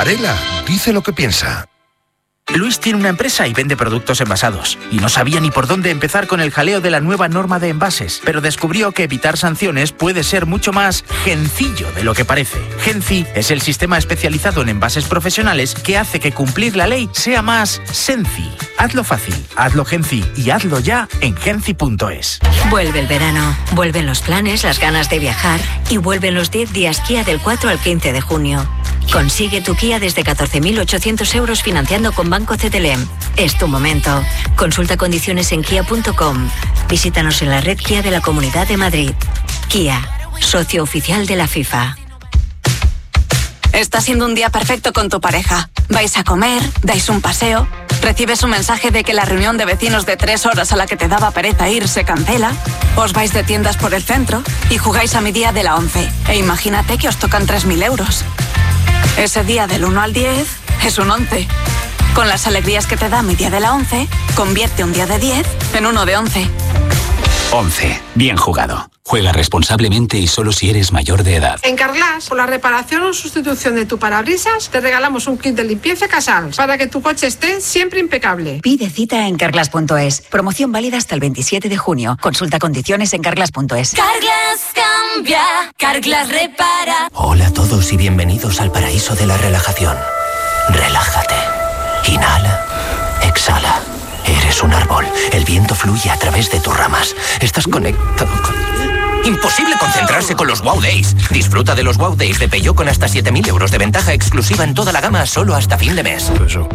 Varela, dice lo que piensa. Luis tiene una empresa y vende productos envasados. Y no sabía ni por dónde empezar con el jaleo de la nueva norma de envases. Pero descubrió que evitar sanciones puede ser mucho más gencillo de lo que parece. Genci es el sistema especializado en envases profesionales que hace que cumplir la ley sea más senci. Hazlo fácil, hazlo Genci y hazlo ya en genci.es. Vuelve el verano, vuelven los planes, las ganas de viajar y vuelven los 10 días Kia del 4 al 15 de junio. Consigue tu Kia desde 14.800 euros financiando con Banco CTLM. Es tu momento. Consulta condiciones en kia.com. Visítanos en la red Kia de la Comunidad de Madrid. Kia, socio oficial de la FIFA. Está siendo un día perfecto con tu pareja. Vais a comer, dais un paseo, recibes un mensaje de que la reunión de vecinos de 3 horas a la que te daba pereza ir se cancela, os vais de tiendas por el centro y jugáis a mi día de la 11. E imagínate que os tocan 3.000 euros. Ese día del 1 al 10 es un 11. Con las alegrías que te da mi día de la 11, convierte un día de 10 en uno de 11. 11. Bien jugado. Juega responsablemente y solo si eres mayor de edad. En Carglass, por la reparación o sustitución de tu parabrisas, te regalamos un kit de limpieza Casals para que tu coche esté siempre impecable. Pide cita en Carglass.es. Promoción válida hasta el 27 de junio. Consulta condiciones en Carglass.es. Carglass cambia, Carglass repara. Hola a todos y bienvenidos al paraíso de la relajación. Relájate. Inhala. Exhala. Eres un árbol. El viento fluye a través de tus ramas. Estás conectado con... Imposible concentrarse con los Wow Days. Disfruta de los Wow Days de Peugeot con hasta 7.000 euros de ventaja exclusiva en toda la gama solo hasta fin de mes.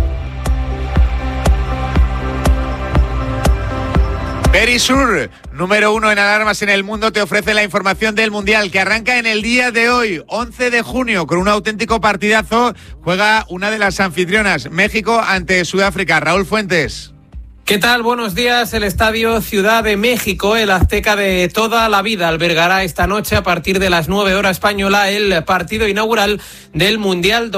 Verisur, número 1 en alarmas en el mundo, te ofrece la información del Mundial que arranca en el día de hoy, 11 de junio, con un auténtico partidazo. Juega una de las anfitrionas, México ante Sudáfrica. Raúl Fuentes. ¿Qué tal? Buenos días. El Estadio Ciudad de México, el Azteca de toda la vida, albergará esta noche a partir de las 9 horas española el partido inaugural del Mundial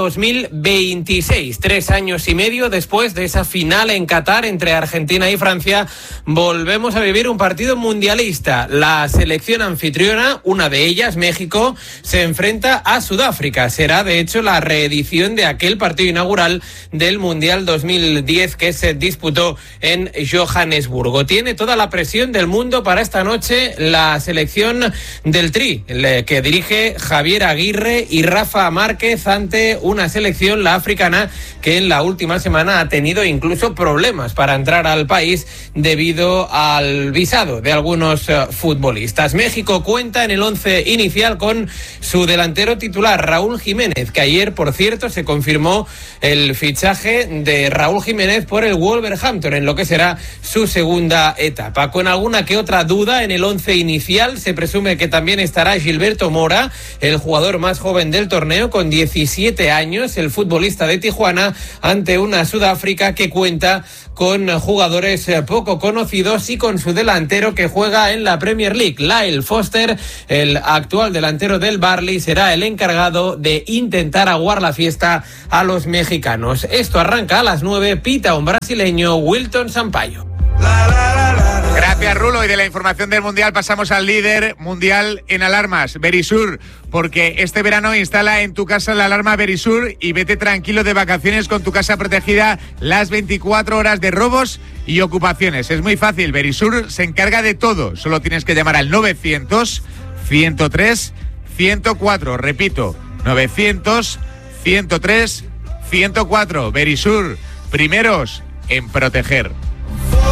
2026. 3 años y medio después de esa final en Qatar entre Argentina y Francia, volvemos a vivir un partido mundialista. La selección anfitriona, una de ellas, México, se enfrenta a Sudáfrica. Será, de hecho, la reedición de aquel partido inaugural del Mundial 2010 que se disputó en Johannesburgo. Tiene toda la presión del mundo para esta noche la selección del Tri, que dirige Javier Aguirre y Rafa Márquez, ante una selección, la africana, que en la última semana ha tenido incluso problemas para entrar al país debido al visado de algunos futbolistas. México cuenta en el 11 inicial con su delantero titular, Raúl Jiménez, que ayer, por cierto, se confirmó el fichaje de Raúl Jiménez por el Wolverhampton, en lo que será su segunda etapa. Con alguna que otra duda en el 11 inicial, se presume que también estará Gilberto Mora, el jugador más joven del torneo, con 17 años, el futbolista de Tijuana, ante una Sudáfrica que cuenta con jugadores poco conocidos y con su delantero que juega en la Premier League. Lyle Foster, el actual delantero del Burnley, será el encargado de intentar aguar la fiesta a los mexicanos. Esto arranca a las 9, pita un brasileño, Wilton Sampaio. Gracias, Rulo. Y de la información del Mundial pasamos al líder mundial en alarmas, Verisur, porque este verano instala en tu casa la alarma Verisur y vete tranquilo de vacaciones con tu casa protegida las 24 horas de robos y ocupaciones. Es muy fácil, Verisur se encarga de todo. Solo tienes que llamar al 900-103-104. Repito, 900-103-104. Verisur, primeros en proteger.